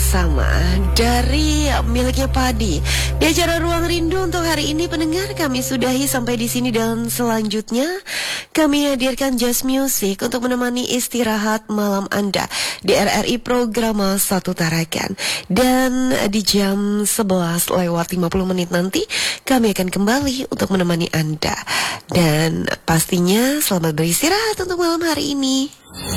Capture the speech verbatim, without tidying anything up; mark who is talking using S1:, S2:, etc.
S1: bersama dari miliknya Padi. Di acara Ruang Rindu untuk hari ini pendengar kami sudahi sampai di sini, dan selanjutnya kami hadirkan jazz music untuk menemani istirahat malam Anda di R R I program Satu Tarakan. Dan di jam sebelas lewat lima puluh menit nanti kami akan kembali untuk menemani Anda. Dan pastinya selamat beristirahat untuk malam hari ini.